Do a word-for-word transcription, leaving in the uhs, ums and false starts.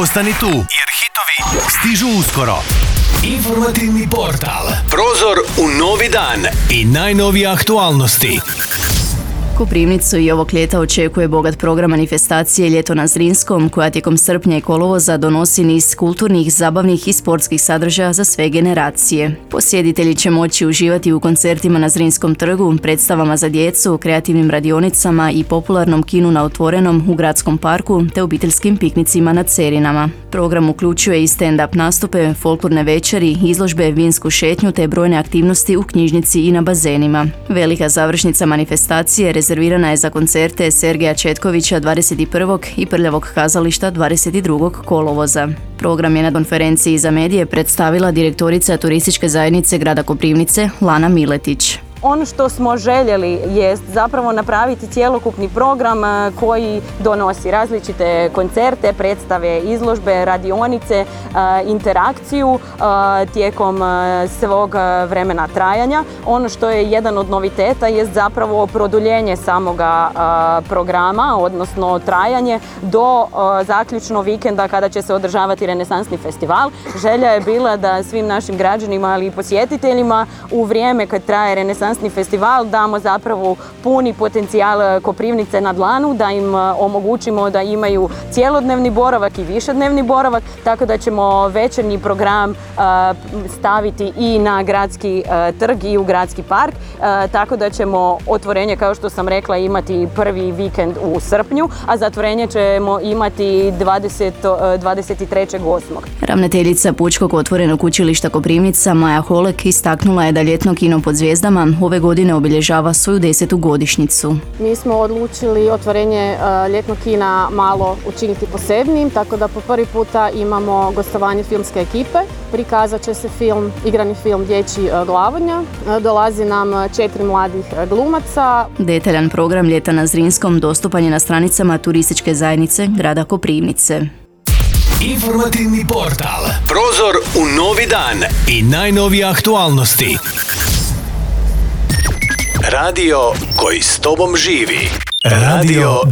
Ostani tu, jer hitovi stižu uskoro. Informativni portal. Prozor u novi dan i najnovije aktualnosti. Koprivnicu i ovog ljeta očekuje bogat program manifestacije Ljeto na Zrinskom, koja tijekom srpnja i kolovoza donosi niz kulturnih, zabavnih i sportskih sadržaja za sve generacije. Posjetitelji će moći uživati u koncertima na Zrinskom trgu, predstavama za djecu, kreativnim radionicama i popularnom kinu na otvorenom u gradskom parku te obiteljskim piknicima na Cerinama. Program uključuje i stand-up nastupe, folklorne večeri, izložbe, vinsku šetnju te brojne aktivnosti u knjižnici i na bazenima. Velika završnica manifestacije rezervirana je za koncerte Sergeja Četkovića dvadeset prvog i Prljavog kazališta dvadeset drugog kolovoza. Program je na konferenciji za medije predstavila direktorica turističke zajednice grada Koprivnice Lana Miletić. Ono što smo željeli jest zapravo napraviti cjelokupni program koji donosi različite koncerte, predstave, izložbe, radionice, interakciju tijekom svog vremena trajanja. Ono što je jedan od noviteta jest zapravo produljenje samoga programa, odnosno trajanje do zaključno vikenda kada će se održavati Renesansni festival. Želja je bila da svim našim građanima, ali i posjetiteljima u vrijeme kad traje Renesansni festival damo zapravo puni potencijal Koprivnice na dlanu, da im omogućimo da imaju cjelodnevni boravak i višednevni boravak, tako da ćemo večernji program staviti i na gradski trg i u gradski park, tako da ćemo otvorenje, kao što sam rekla, imati prvi vikend u srpnju, a zatvorenje ćemo imati dvadeset trećeg osmog Ravnateljica Pučkog otvorenog učilišta Koprivnica Maja Holek istaknula je da ljetno kino pod zvijezdama ove godine obilježava svoju desetu godišnjicu. Mi smo odlučili otvorenje uh, ljetnog kina malo učiniti posebnim, tako da po prvi puta imamo gostovanje filmske ekipe. Prikazat će se film, igrani film Dječji uh, Glavonja. Uh, dolazi nam četiri mladih uh, glumaca. Detaljan program Ljeta na Zrinskom dostupan je na stranicama turističke zajednice grada Koprivnice. Informativni portal. Prozor u novi dan i najnovije aktualnosti. Radio koji s tobom živi. Radio